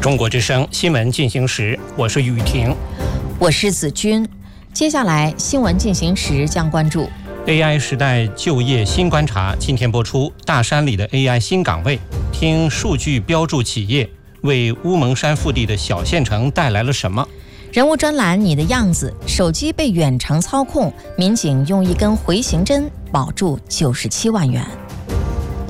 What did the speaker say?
中国之声新闻进行时，我是雨婷， 我是子君。接下来新闻进行时将关注 AI 时代就业新观察。今天播出大山里的 AI 新岗位，听数据标注企业为乌蒙山腹地的小县城带来了什么。 人物专栏你的样子，手机被远程操控，民警用一根回形针保住97万元。